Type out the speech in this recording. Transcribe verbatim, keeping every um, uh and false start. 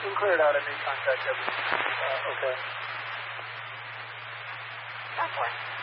We'll clear it out. I may contact everyone. Uh, okay. That's fine.